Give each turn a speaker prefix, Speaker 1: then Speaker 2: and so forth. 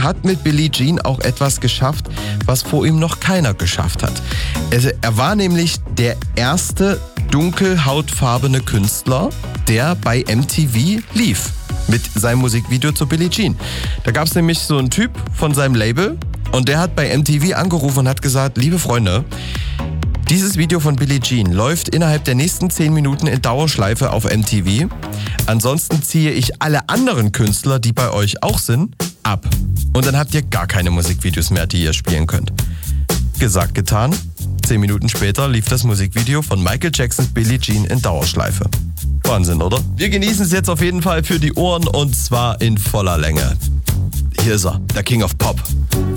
Speaker 1: Jackson hat mit Billie Jean auch etwas geschafft, was vor ihm noch keiner geschafft hat. Er war nämlich der erste dunkelhautfarbene Künstler, der bei MTV lief mit seinem Musikvideo zu Billie Jean. Da gab es nämlich so einen Typ von seinem Label und der hat bei MTV angerufen und hat gesagt, liebe Freunde, dieses Video von Billie Jean läuft innerhalb der nächsten 10 Minuten in Dauerschleife auf MTV. Ansonsten ziehe ich alle anderen Künstler, die bei euch auch sind, ab. Und dann habt ihr gar keine Musikvideos mehr, die ihr spielen könnt. Gesagt, getan. 10 Minuten später lief das Musikvideo von Michael Jacksons Billie Jean in Dauerschleife. Wahnsinn, oder? Wir genießen es jetzt auf jeden Fall für die Ohren und zwar in voller Länge. Hier ist er, der King of Pop.